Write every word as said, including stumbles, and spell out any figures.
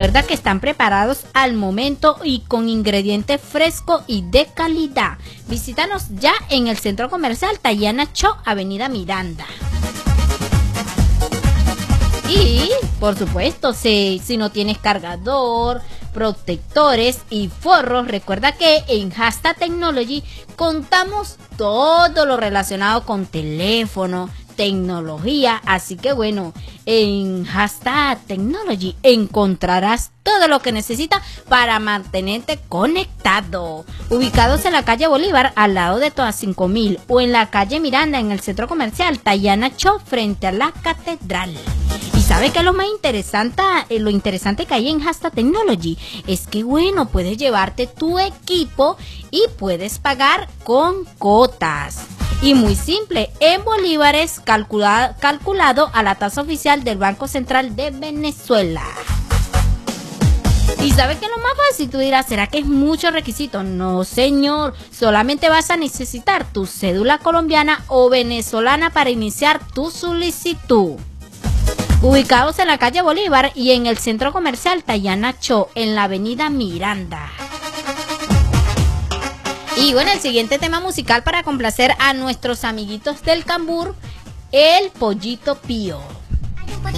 recuerda que están preparados al momento y con ingredientes frescos y de calidad. Visítanos ya en el Centro Comercial Tayana Cho, Avenida Miranda. Y, por supuesto, si, si no tienes cargador, protectores y forros, recuerda que en Hashtag Technology contamos todo lo relacionado con teléfono, tecnología, así que bueno, en Hashtag Technology encontrarás todo lo que necesitas para mantenerte conectado. Ubicados en la calle Bolívar, al lado de Toa cinco mil, o en la calle Miranda, en el Centro Comercial Tayana Cho, frente a la Catedral. Y sabe que lo más interesante, eh, lo interesante que hay en Hashtag Technology es que bueno, puedes llevarte tu equipo y puedes pagar con cuotas. Y muy simple, en bolívares calculado, calculado a la tasa oficial del Banco Central de Venezuela. Y sabes que lo más fácil, tú dirás, ¿será que es mucho requisito? No, señor, solamente vas a necesitar tu cédula colombiana o venezolana para iniciar tu solicitud. Ubicados en la calle Bolívar y en el Centro Comercial Tayana Cho, en la Avenida Miranda. Y bueno, el siguiente tema musical para complacer a nuestros amiguitos del Cambur, el Pollito Pío.